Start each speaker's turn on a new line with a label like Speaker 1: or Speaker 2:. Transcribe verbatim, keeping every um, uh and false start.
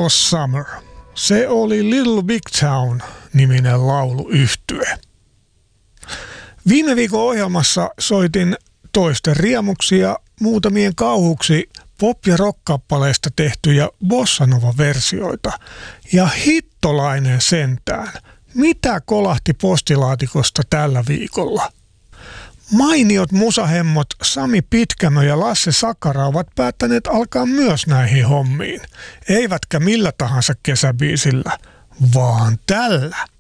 Speaker 1: was Summer. Se oli Little Big Town-niminen lauluyhtye. Viime viikon ohjelmassa soitin toisten riemuksi ja muutamien kauhuksi pop- ja rock-kappaleista tehtyjä bossanova-versioita. Ja hittolainen sentään. Mitä kolahti postilaatikosta tällä viikolla? Mainiot musahemmot Sami Pitkämö ja Lasse Sakara ovat päättäneet alkaa myös näihin hommiin. Eivätkä millä tahansa kesäbiisillä, vaan tällä.